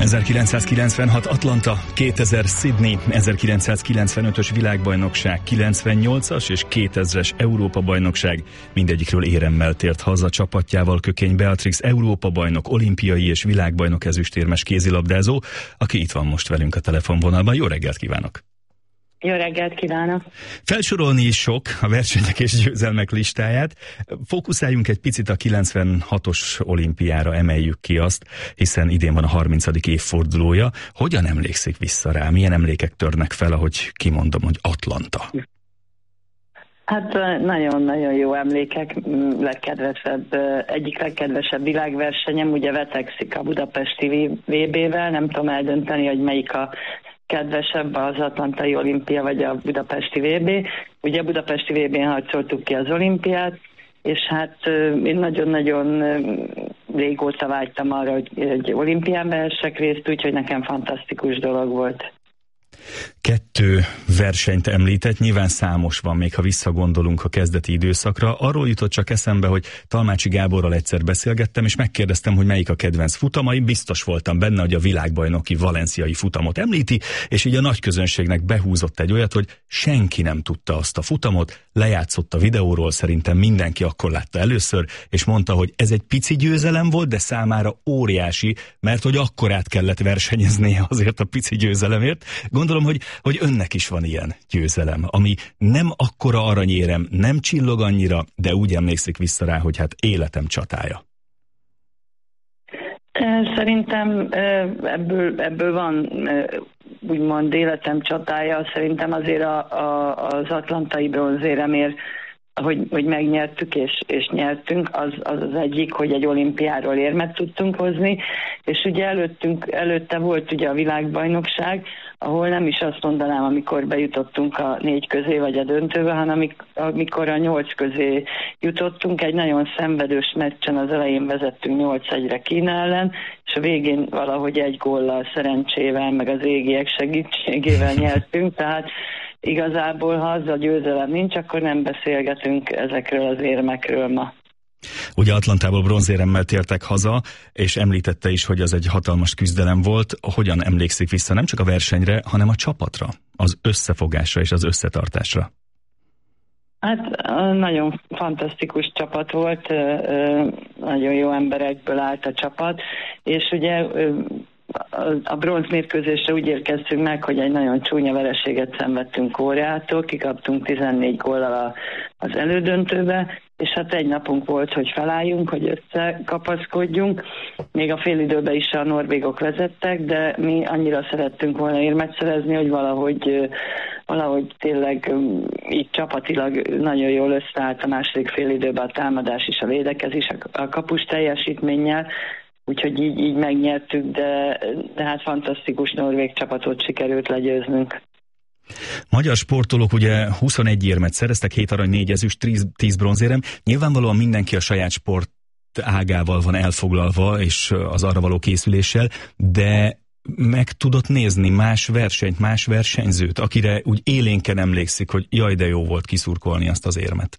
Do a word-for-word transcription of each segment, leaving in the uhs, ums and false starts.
ezerkilencszázkilencvenhat Atlanta, kétezer Sydney, ezerkilencszázkilencvenötös világbajnokság, kilencvennyolcas és kétezres Európa-bajnokság. Mindegyikről éremmel tért haza csapatjával Kökény Beatrix, Európa-bajnok, olimpiai és világbajnok ezüstérmes kézilabdázó, aki itt van most velünk a telefonvonalban. Jó reggelt kívánok! Jó reggelt kívánok! Felsorolni is sok a versenyek és győzelmek listáját. Fókuszáljunk egy picit a kilencvenhatos olimpiára, emeljük ki azt, hiszen idén van a harmincadik évfordulója. Hogyan emlékszik vissza rá? Milyen emlékek törnek fel, ahogy kimondom, hogy Atlanta? Hát nagyon-nagyon jó emlékek, legkedvesebb, egyik legkedvesebb világversenyem, ugye vetekszik a budapesti vé bé-vel, nem tudom eldönteni, hogy melyik a kedvesebb, az atlantai olimpia vagy a budapesti vé bé. Ugye a budapesti vé bén harcoltuk ki az olimpiát, és hát én nagyon-nagyon régóta vágytam arra, hogy egy olimpián vehessek részt, úgyhogy nekem fantasztikus dolog volt. Kettő versenyt említett, nyilván számos van, még ha visszagondolunk a kezdeti időszakra. Arról jutott csak eszembe, hogy Talmácsi Gáborral egyszer beszélgettem, és megkérdeztem, hogy melyik a kedvenc futamai. Biztos voltam benne, hogy a világbajnoki valenciai futamot említi, és így a nagy közönségnek behúzott egy olyat, hogy senki nem tudta azt a futamot, lejátszott a videóról, szerintem mindenki akkor látta először, és mondta, hogy ez egy pici győzelem volt, de számára óriási, mert hogy akkorát kellett versenyeznie azért a pici győzelemért. Gondolom, hogy, hogy önnek is van ilyen győzelem, ami nem akkora aranyérem, nem csillog annyira, de úgy emlékszik vissza rá, hogy hát életem csatája. Szerintem ebből, ebből van úgymond életem csatája. Szerintem azért a, a, az atlantai bronzéremért, hogy, hogy megnyertük és, és nyertünk, az, az az egyik, hogy egy olimpiáról érmet tudtunk hozni, és ugye előttünk, előtte volt ugye a világbajnokság, ahol nem is azt mondanám, amikor bejutottunk a négy közé vagy a döntőbe, hanem amikor a nyolc közé jutottunk, egy nagyon szenvedős meccsen az elején vezettünk nyolc egyre Kína ellen, és a végén valahogy egy góllal szerencsével, meg az égiek segítségével nyertünk, tehát igazából, ha az a győzelem nincs, akkor nem beszélgetünk ezekről az érmekről ma. Ugye Atlantából bronzéremmel tértek haza, és említette is, hogy az egy hatalmas küzdelem volt. Hogyan emlékszik vissza nem csak a versenyre, hanem a csapatra, az összefogásra és az összetartásra? Hát nagyon fantasztikus csapat volt, nagyon jó emberekből állt a csapat, és ugye a bronzmérkőzésre úgy érkeztünk meg, hogy egy nagyon csúnya vereséget szenvedtünk Koreától, kikaptunk tizennégy góllal az elődöntőbe, és hát egy napunk volt, hogy felálljunk, hogy összekapaszkodjunk. Még a félidőben is a norvégok vezettek, de mi annyira szerettünk volna érmet szerezni, hogy valahogy, valahogy tényleg így csapatilag nagyon jól összeállt a második félidőben a támadás és a védekezés a kapus teljesítménnyel, úgyhogy így, így megnyertük, de, de hát fantasztikus norvég csapatot sikerült legyőznünk. Magyar sportolók ugye huszonegy érmet szereztek, hét arany, négy ezüst, tíz bronzérem. Nyilvánvalóan mindenki a saját sport ágával van elfoglalva, és az arra való készüléssel, de meg tudott nézni más versenyt, más versenyzőt, akire úgy élénken emlékszik, hogy jaj, de jó volt kiszurkolni azt az érmet.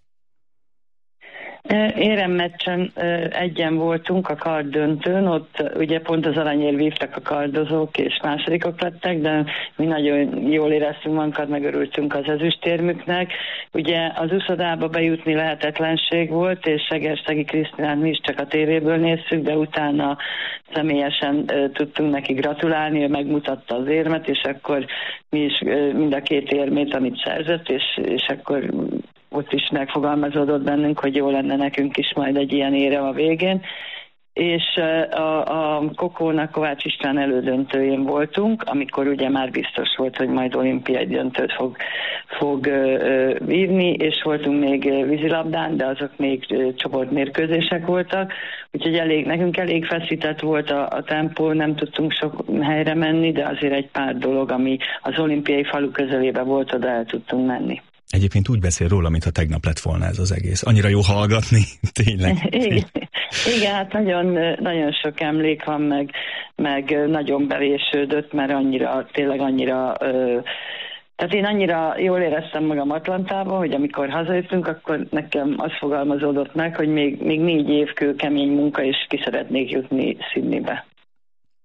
Éremmeccsen egyen voltunk a karddöntőn, ott ugye pont az aranyért vívtak a kardozók, és másodikok lettek, de mi nagyon jól éreztünk magunkat, megörültünk az ezüstérmüknek. Ugye az uszodába bejutni lehetetlenség volt, és Segerszegi Krisztinát mi is csak a tévéből néztük, de utána személyesen tudtunk neki gratulálni, ő megmutatta az érmet, és akkor mi is mind a két érmét, amit szerzett, és, és akkor ott is megfogalmazódott bennünk, hogy jó lenne nekünk is majd egy ilyen érem a végén. És a, a Kokónak Kovács István elődöntőjén voltunk, amikor ugye már biztos volt, hogy majd olimpiai döntőt fog, fog ö, vívni, és voltunk még vízilabdán, de azok még ö, csoportmérkőzések voltak, úgyhogy elég, nekünk elég feszített volt a, a tempó, nem tudtunk sok helyre menni, de azért egy pár dolog, ami az olimpiai falu közelébe volt, oda el tudtunk menni. Egyébként úgy beszél róla, mintha tegnap lett volna ez az egész. Annyira jó hallgatni, tényleg. Igen, igen, hát nagyon, nagyon sok emlék van, meg, meg nagyon bevésődött, mert annyira, tényleg annyira... Ö, tehát én annyira jól éreztem magam Atlantában, hogy amikor hazajöttünk, akkor nekem az fogalmazódott meg, hogy még, még négy év kőkemény munka, és ki szeretnék jutni Sydneybe.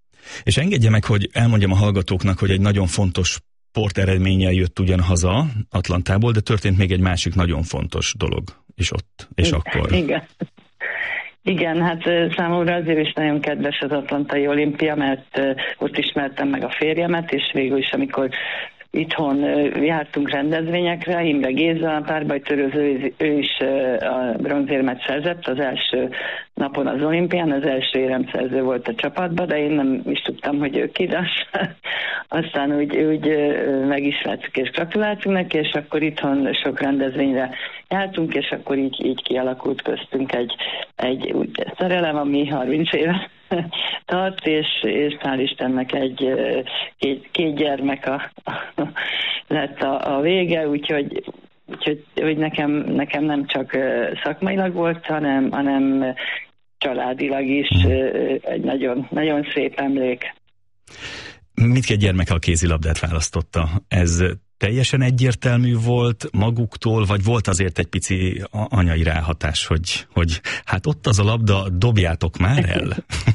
És engedje meg, hogy elmondjam a hallgatóknak, hogy egy nagyon fontos sporteredménnyel jött ugyan haza Atlantából, de történt még egy másik nagyon fontos dolog is ott, és igen, akkor. Igen. Igen, hát számomra azért is nagyon kedves az Atlantai Olimpia, mert ott ismertem meg a férjemet, és végül is, amikor itthon jártunk rendezvényekre, Imre Géza, a párbajtörőző, ő is a bronzérmet szerzett az első napon az olimpián, az első éremszerző volt a csapatban, de én nem is tudtam, hogy ő kidas. Aztán úgy, úgy megismertük és gratuláltunk neki, és akkor itthon sok rendezvényre jártunk, és akkor így, így kialakult köztünk egy, egy úgy szerelem, ami harminc éve tart, és, és hál' Istennek egy két, két gyermek a, a, lett a, a vége, úgyhogy, úgyhogy hogy nekem, nekem nem csak szakmailag volt, hanem, hanem családilag is egy nagyon, nagyon szép emlék. Mindkét gyermek a kézilabdát választotta. Ez teljesen egyértelmű volt maguktól, vagy volt azért egy pici anyai ráhatás, hogy, hogy hát ott az a labda, dobjátok már el?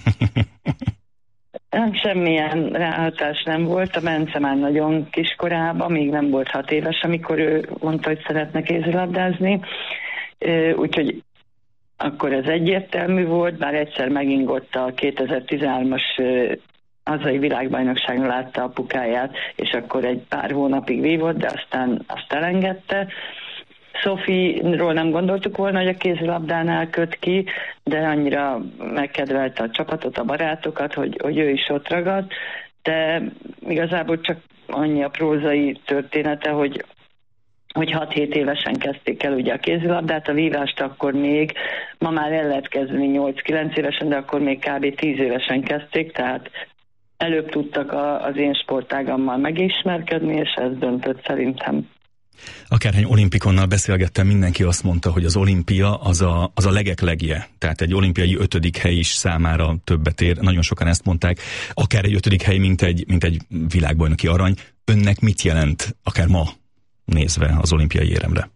Nem, semmilyen ráhatás nem volt. A Bence már nagyon kiskorában, még nem volt hat éves, amikor ő mondta, hogy szeretne kézilabdázni. Úgyhogy akkor ez egyértelmű volt, bár egyszer megingott a kétezer-tizenhármas hazai világbajnokságon látta apukáját, és akkor egy pár hónapig vívott, de aztán azt elengedte. Sophie-ról nem gondoltuk volna, hogy a kézilabdánál köt ki, de annyira megkedvelte a csapatot, a barátokat, hogy, hogy ő is ott ragadt, de igazából csak annyi a prózai története, hogy hogy hat-hét évesen kezdték el ugye a kézilabdát, a vívást akkor még, ma már el lehet kezdeni nyolc-kilenc évesen, de akkor még kb. tíz évesen kezdték, tehát előbb tudtak a, az én sportágammal megismerkedni, és ez döntött szerintem. Akárhány olimpikonnal beszélgettem, mindenki azt mondta, hogy az olimpia az a, az a legek legje. Tehát egy olimpiai ötödik hely is számára többet ér. Nagyon sokan ezt mondták. Akár egy ötödik hely, mint egy, mint egy világbajnoki arany. Önnek mit jelent, akár ma nézve az olimpiai éremre?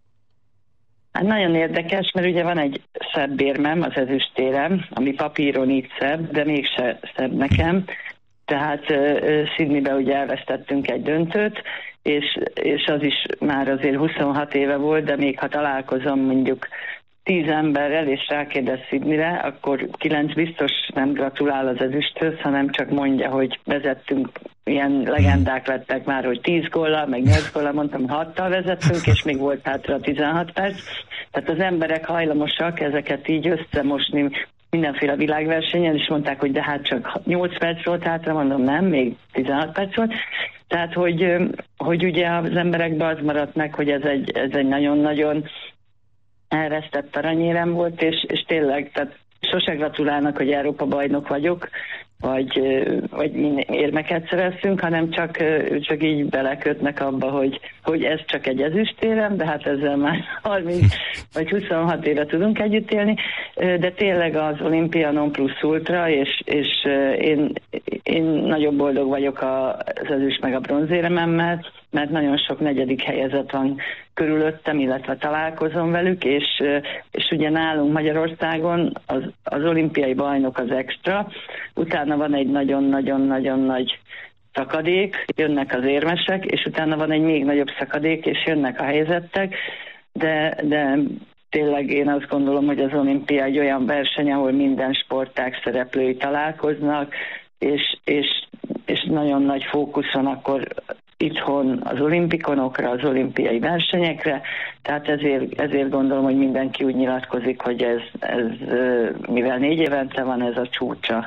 Hát nagyon érdekes, mert ugye van egy szebb érmem, az ezüstérem, ami papíron így szebb, de mégse szebb nekem. Tehát uh, Sydneybe ugye elvesztettünk egy döntőt, és, és az is már azért huszonhat éve volt, de még ha találkozom mondjuk tíz emberrel, és rákérdez Sydneyre, akkor kilenc biztos nem gratulál az ezüsthöz, hanem csak mondja, hogy vezettünk, ilyen legendák lettek már, hogy tíz góllal, meg nyolc góllal, mondtam, hattal vezettünk, és még volt hátra tizenhat perc. Tehát az emberek hajlamosak ezeket így összemosni mindenféle világversenyen, és mondták, hogy de hát csak nyolc perc volt hátra, mondom, nem, még tizenhat perc volt. Tehát, hogy, hogy ugye az emberekben az maradt meg, hogy ez egy, ez egy nagyon-nagyon elvesztett aranyérem volt, és, és tényleg, tehát sose gratulálnak, hogy Európa bajnok vagyok, vagy, vagy érmeket szereztünk, hanem csak, csak így belekötnek abba, hogy, hogy ez csak egy ezüstérem, de hát ezzel már harminc vagy huszonhat éve tudunk együtt élni, de tényleg az olimpia non plus ultra, és, és én, én nagyon boldog vagyok az ezüst meg a bronzérememmel, mert nagyon sok negyedik helyezett van körülöttem, illetve találkozom velük, és, és ugye nálunk Magyarországon az, az olimpiai bajnok az extra, utána van egy nagyon-nagyon-nagyon nagy szakadék, jönnek az érmesek, és utána van egy még nagyobb szakadék, és jönnek a helyzettek, de, de tényleg én azt gondolom, hogy az olimpia egy olyan verseny, ahol minden sportág szereplői találkoznak, és, és, és nagyon nagy fókusz van akkor itthon az olimpikonokra, az olimpiai versenyekre, tehát ezért, ezért gondolom, hogy mindenki úgy nyilatkozik, hogy ez, ez mivel négy évente van, ez a csúcsa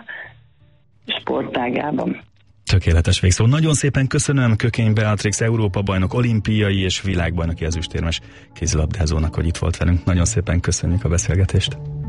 sportágában. Tökéletes végszó. Nagyon szépen köszönöm Kökény Beatrix, Európa-bajnok, olimpiai és világbajnoki ezüstérmes kézilabdázónak, hogy itt volt velünk. Nagyon szépen köszönjük a beszélgetést.